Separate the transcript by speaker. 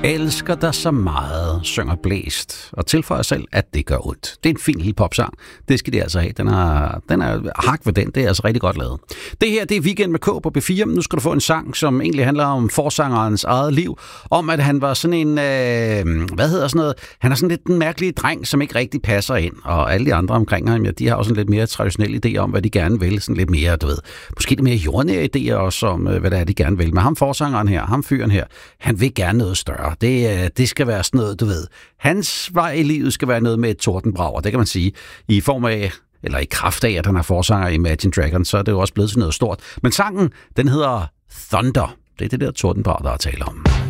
Speaker 1: Elsker dig så meget, synger Blæst, og tilføjer selv, at det gør ondt. Det er en fin hiphop-sang. Det skal de altså have. Den er hak ved den. Det er altså rigtig godt lavet. Det her, det er Weekend med K på B4. Nu skal du få en sang, som egentlig handler om forsangerens eget liv. Om, at han var sådan en, han er sådan lidt en mærkelig dreng, som ikke rigtig passer ind. Og alle de andre omkring ham, ja, de har også en lidt mere traditionelle idéer om, hvad de gerne vil. Sådan lidt mere, måske lidt mere jordnære idéer også om, hvad det er, de gerne vil. Men ham forsangeren her, ham fyren her, han vil gerne noget større. Det skal være sådan noget, hans vej i livet skal være noget med et tordenbrag, og det kan man sige, i form af, eller i kraft af, at han er forsanger i Imagine Dragons, så er det jo også blevet til noget stort. Men sangen, den hedder Thunder. Det er det der tordenbrag, der er tale om.